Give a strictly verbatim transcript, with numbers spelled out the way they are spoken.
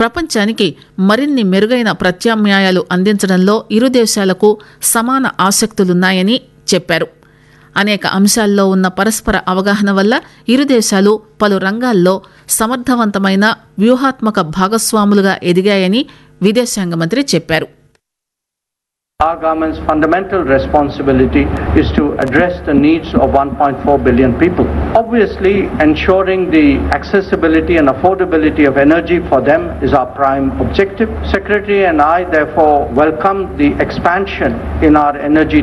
ప్రపంచానికి మరిన్ని మెరుగైన ప్రత్యామ్నాయాలు అందించడంలో ఇరు దేశాలకు సమాన ఆసక్తులున్నాయని చెప్పారు. అనేక అంశాల్లో ఉన్న పరస్పర అవగాహన వల్ల ఇరు దేశాలు పలు రంగాల్లో సమర్థవంతమైన వ్యూహాత్మక భాగస్వాములుగా ఎదిగాయని విదేశాంగ మంత్రి చెప్పారు. Our government's fundamental responsibility is to address the needs of one point four billion people. Obviously, ensuring the accessibility and affordability of energy for them is our prime objective. Secretary and I therefore welcome the expansion in our energy